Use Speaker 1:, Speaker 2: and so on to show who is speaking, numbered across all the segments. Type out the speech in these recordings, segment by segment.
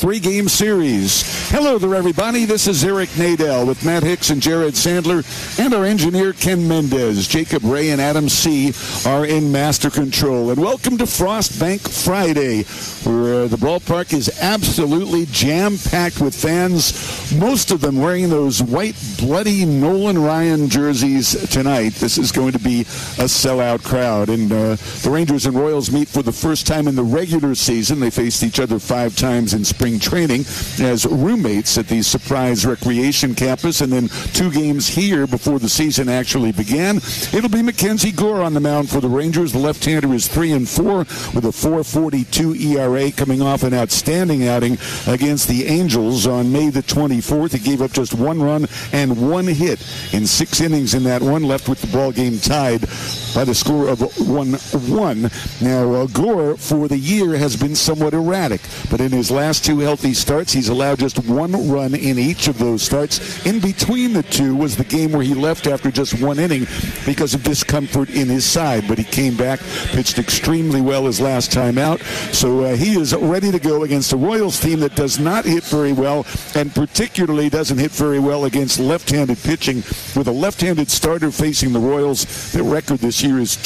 Speaker 1: three-game series. Hello there, everybody. This is Eric Nadel with Matt Hicks and Jared Sandler and our engineer, Ken Mendez. Jacob Ray and Adam C. are in master control. And welcome to Frost Bank Friday, where the ballpark is absolutely jam-packed with fans, most of them wearing those white, bloody Nolan Ryan jerseys tonight. This is going to be a sellout crowd. And the Rangers and Royals meet for the first time in the regular season. They faced each other 5 times in spring training as roommates at the Surprise Recreation Campus, and then 2 games here before the season actually began. It'll be Mackenzie Gore on the mound for the Rangers. The left-hander is 3-4 with a 4.42 ERA, coming off an outstanding outing against the Angels on May the 24th. He gave up just 1 run and 1 hit in 6 innings in that one, left with the ball game tied by the score of 1-1. Now, Gore for the year has been somewhat erratic, but in his last 2 healthy starts, he's allowed just 1 run in each of those starts. In between the 2 was the game where he left after just 1 inning because of discomfort in his side, but he came back, pitched extremely well his last time out, so he is ready to go against a Royals team that does not hit very well, and particularly doesn't hit very well against left-handed pitching. With a left-handed starter facing the Royals, their record this year is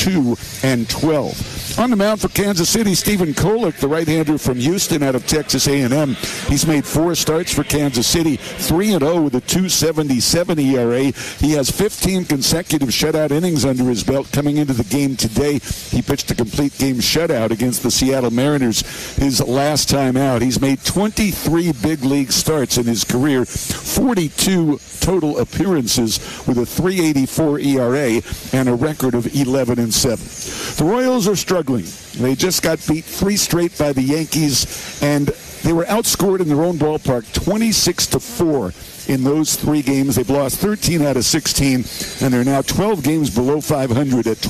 Speaker 1: 2-12. On the mound for Kansas City, Stephen Kolek, the right-hander from Houston out of Texas A&M. He's made 4 starts for Kansas City, 3-0 with a 2.77 ERA. He has 15 consecutive shutout innings under his belt. Coming into the game today, he pitched a complete game shutout against the Seattle Mariners his last time out. He's made 23 big league starts in his career, 42 total appearances with a 3.84 ERA and a record of 11-7. The Royals are struggling. They just got beat 3 straight by the Yankees, and they were outscored in their own ballpark 26-4 in those 3 games. They've lost 13 out of 16, and they're now 12 games below 500 at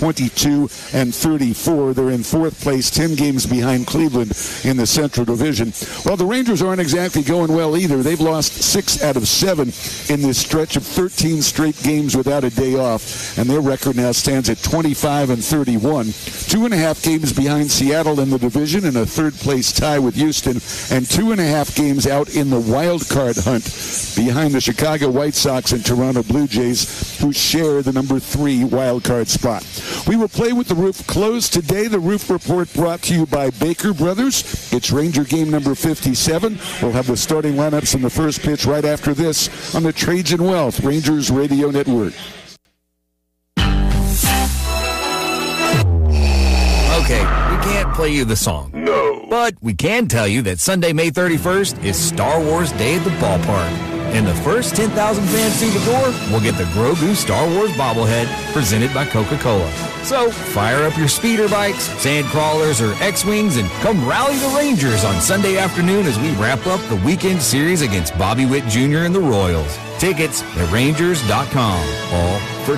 Speaker 1: 22-34. They're in 4th place, 10 games behind Cleveland in the Central Division. Well, the Rangers aren't exactly going well either. They've lost 6 out of 7 in this stretch of 13 straight games without a day off, and their record now stands at 25-31. 2.5 games behind Seattle in the division, and a 3rd place tie with Houston, and 2.5 games out in the wild card hunt behind the Chicago White Sox and Toronto Blue Jays, who share the number 3 wild card spot. We will play with the roof closed today. The Roof Report brought to you by Baker Brothers. It's Ranger game number 57. We'll have the starting lineups in the first pitch right after this on the Trajan Wealth Rangers Radio Network.
Speaker 2: Okay, we can't play you the song.
Speaker 3: No.
Speaker 2: But we can tell you that Sunday, May 31st is Star Wars Day at the ballpark. And the first 10,000 fans through the door will get the Grogu Star Wars bobblehead presented by Coca-Cola. So fire up your speeder bikes, sand crawlers, or X-Wings and come rally the Rangers on Sunday afternoon as we wrap up the weekend series against Bobby Witt Jr. and the Royals. Tickets at Rangers.com. All for